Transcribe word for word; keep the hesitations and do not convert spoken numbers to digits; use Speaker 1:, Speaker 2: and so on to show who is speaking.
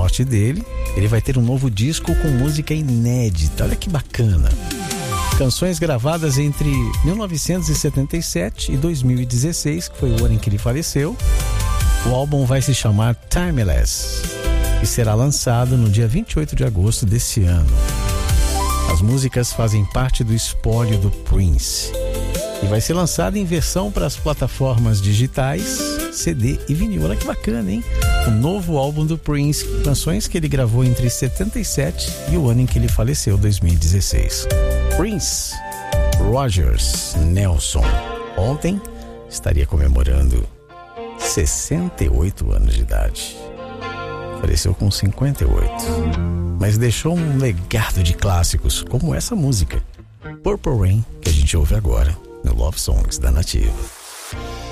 Speaker 1: morte dele, ele vai ter um novo disco com música inédita. Olha que bacana. Canções gravadas entre mil novecentos e setenta e sete e dois mil e dezesseis, que foi o ano em que ele faleceu. O álbum vai se chamar Timeless e será lançado no dia vinte e oito de agosto desse ano. As músicas fazem parte do espólio do Prince e vai ser lançado em versão para as plataformas digitais, C D e vinil. Olha que bacana, hein? O novo álbum do Prince, canções que ele gravou entre setenta e sete e o ano em que ele faleceu, dois mil e dezesseis. Prince Rogers Nelson ontem estaria comemorando sessenta e oito anos de idade. Faleceu com cinquenta e oito, mas deixou um legado de clássicos como essa música Purple Rain, que a gente ouve agora no Love Songs da Nativa.